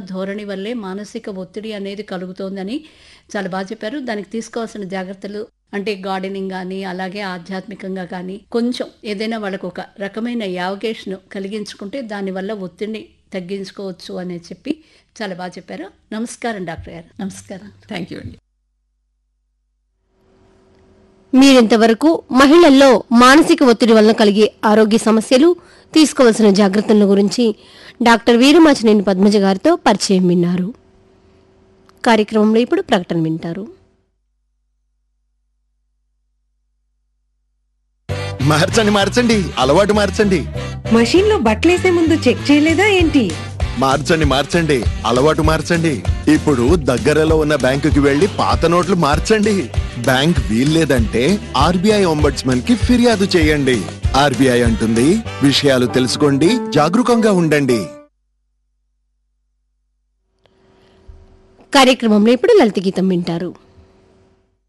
ధోరణి వల్లే మానసిక ఒత్తిడి అనేది కలుగుతోందని చాలా బాగా చెప్పారు. దానికి తీసుకోవాల్సిన జాగ్రత్తలు అంటే గార్డెనింగ్ గానీ, అలాగే ఆధ్యాత్మికంగా కానీ, కొంచెం ఏదైనా వాళ్ళకొక రకమైన యావగేషన్ కలిగించుకుంటే దానివల్ల ఒత్తిడిని తగ్గించుకోవచ్చు అని చెప్పి చాలా బాగా చెప్పారు. నమస్కారం డాక్టర్ గారు. నమస్కారం. థ్యాంక్ యూ అండి. మీరింతవరకు మహిళల్లో మానసిక ఒత్తిడి వలన కలిగే ఆరోగ్య సమస్యలు, తీసుకోవాల్సిన జాగ్రత్తల గురించి డాక్టర్ వీరమాచినేని పద్మజ గారితో పరిచయం విన్నారు. కార్యక్రమంలో ఇప్పుడు ప్రకటన వింటారు. మార్చండి, అలవాటు మార్చండి. మషీన్ లో బట్టలేసే ముందు చెక్ చేయలేదా ఏంటి? మార్చండి, అలవాటు మార్చండి. ఇప్పుడు దగ్గరలో ఉన్న బ్యాంకుకి వెళ్లి పాత నోట్లు మార్చండి. బ్యాంక్ వీల్లేదంటే ఆర్బీఐ ఒంబడ్స్మన్ కి ఫిర్యాదు చేయండి. ఆర్బీఐ అంటుంది, విషయాలు తెలుసుకోండి, జాగరూకంగా ఉండండి. కార్యక్రమంలో ఇప్పుడు లలిత గీతం వింటారు.